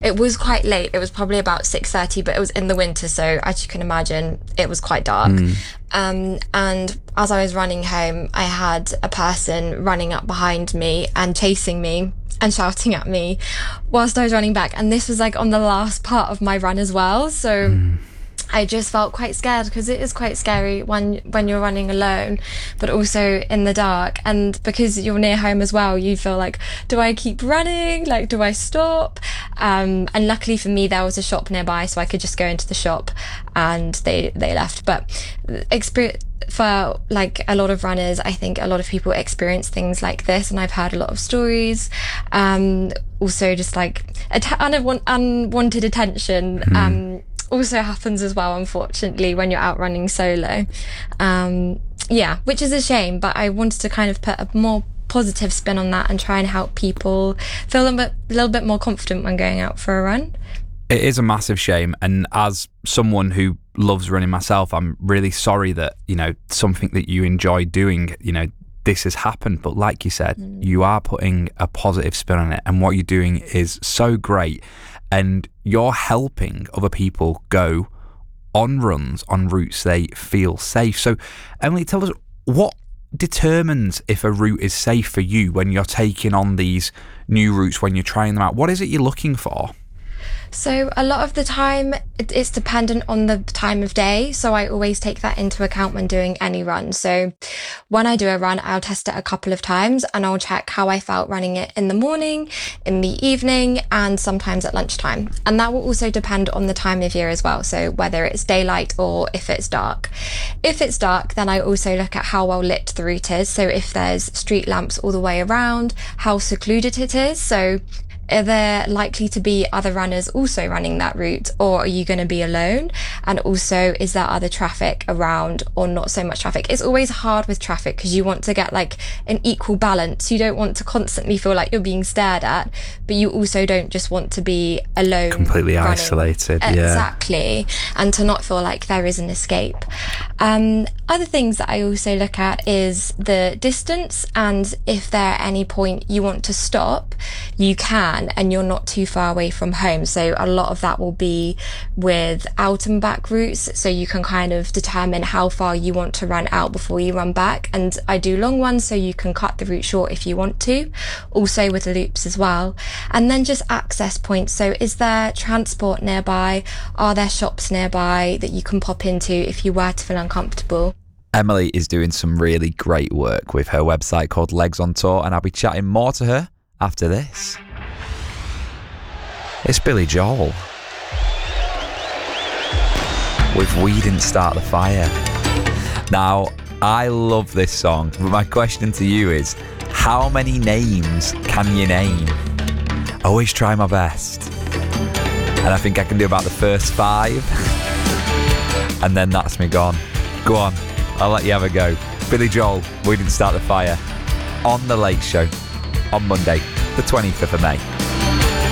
It was quite late. It was probably about 6:30, but it was in the winter, so as you can imagine, it was quite dark. And as I was running home, I had a person running up behind me and chasing me and shouting at me whilst I was running back. And this was like on the last part of my run as well. So I just felt quite scared, because it is quite scary when you're running alone, but also in the dark. And because you're near home as well, you feel like, do I keep running? Like, do I stop? And luckily for me, there was a shop nearby, so I could just go into the shop, and they left. But experience for like a lot of runners, I think a lot of people experience things like this, and I've heard a lot of Stories. Also just like unwanted attention, also happens as well, unfortunately, when you're out running solo. Which is a shame, but I wanted to kind of put a more positive spin on that and try and help people feel a little bit more confident when going out for a run. It is a massive shame, and as someone who loves running myself, I'm really sorry that, something that you enjoy doing, this has happened. But like you said, you are putting a positive spin on it, and what you're doing is so great. And you're helping other people go on runs, on routes they feel safe. So, Emily, tell us, what determines if a route is safe for you when you're taking on these new routes, when you're trying them out? What is it you're looking for? So a lot of the time it's dependent on the time of day. So I always take that into account when doing any run. So when I do a run, I'll test it a couple of times, and I'll check how I felt running it in the morning, in the evening, and sometimes at lunchtime. And that will also depend on the time of year as well. So whether it's daylight or if it's dark. If it's dark, then I also look at how well lit the route is. So if there's street lamps all the way around, how secluded it is. So are there likely to be other runners also running that route, or are you going to be alone? And also, is there other traffic around or not so much traffic? It's always hard with traffic because you want to get like an equal balance. You don't want to constantly feel like you're being stared at, but you also don't just want to be alone, completely running. Isolated. Exactly. And to not feel like there is an escape. Other things that I also look at is the distance, and if there at any point you want to stop, you can, and you're not too far away from home. So a lot of that will be with out and back routes, so you can kind of determine how far you want to run out before you run back. And I do long ones, so you can cut the route short if you want to, also with the loops as well. And then just access points. So is there transport nearby? Are there shops nearby that you can pop into if you were to feel uncomfortable? Emily is doing some really great work with her website called Legs on Tour, and I'll be chatting more to her after this. It's Billy Joel with We Didn't Start the Fire. Now, I love this song, but my question to you is, how many names can you name? I always try my best, and I think I can do about the first 5, and then that's me gone. Go on, I'll let you have a go. Billy Joel, We Didn't Start the Fire, on The Late Show, on Monday, the 25th of May.